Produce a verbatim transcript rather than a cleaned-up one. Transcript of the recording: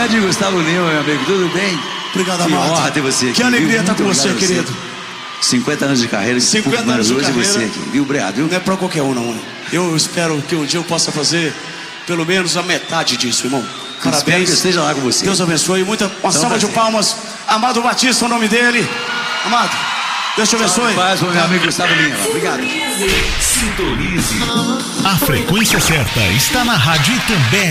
Grande Gustavo Lima, meu amigo, tudo bem? Obrigado, que Amado. Que honra ter você aqui. Que alegria estar com você, você, querido. cinquenta anos de carreira, cinquenta anos de hoje carreira. Você aqui, viu, Obrigado, viu? Não é pra qualquer um, não. Né? Eu espero que um dia eu possa fazer pelo menos a metade disso, irmão. Parabéns. Espero que eu esteja lá com você. Deus abençoe. Muita, uma então, salva de palmas. Amado Batista, o nome dele. Amado, Deus te abençoe. Paz, meu amigo Gustavo Lima. Obrigado. Sintonize. A frequência certa está na rádio Itambé.